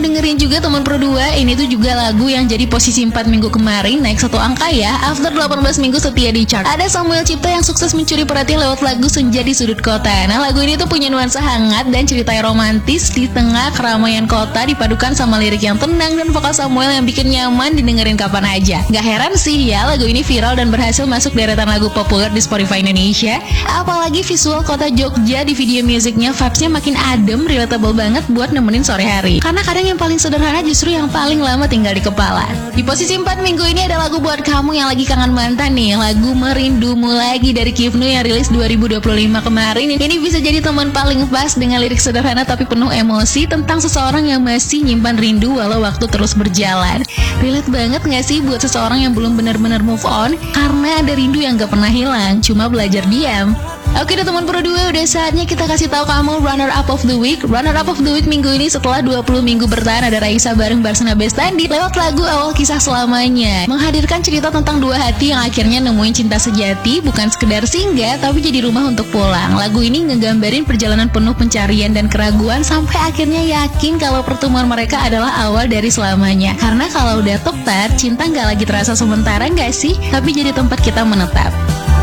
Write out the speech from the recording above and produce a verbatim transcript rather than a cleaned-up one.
dengerin juga teman pro dua. Ini tuh juga lagu yang jadi posisi empat minggu kemarin, naik satu angka ya. After delapan belas minggu setia di chart. Ada Samuel Cipta yang sukses mencuri perhatian lewat lagu Senja di Sudut Kota. Nah, lagu ini tuh punya nuansa hangat dan cerita romantis di tengah keramaian kota, dipadukan sama lirik yang tenang dan vokal Samuel yang bikin nyaman didengerin kapan aja. Gak heran sih ya, lagu ini viral dan berhasil masuk deretan lagu populer di Spotify Indonesia. Apalagi visual kota Jogja di video musiknya, vibes-nya makin adem, relatable banget buat nemenin sore hari. Karena kadang yang paling sederhana justru yang paling lama tinggal di kepala. Di posisi empat minggu ini ada lagu buat kamu yang lagi kangen mantan nih, lagu Merindumu Lagi dari Kifnu yang rilis dua ribu dua puluh lima kemarin. Ini bisa jadi teman paling pas dengan lirik sederhana tapi penuh emosi tentang seseorang yang masih nyimpan rindu walau waktu terus berjalan. Relate banget gak sih buat seseorang yang belum benar-benar move on karena ada rindu yang gak pernah hilang, cuma belajar diam. Oke deh teman pro dua, udah saatnya kita kasih tahu kamu runner up of the week. Runner up of the week minggu ini setelah dua puluh minggu bertahan ada Raisa bareng Barsana Bestandi lewat lagu Awal Kisah Selamanya. Menghadirkan cerita tentang dua hati yang akhirnya nemuin cinta sejati, bukan sekedar singgah tapi jadi rumah untuk pulang. Lagu ini ngegambarin perjalanan penuh pencarian dan keraguan sampai akhirnya yakin kalau pertemuan mereka adalah awal dari selamanya. Karena kalau udah tepat, cinta gak lagi terasa sementara gak sih? Tapi jadi tempat kita menetap.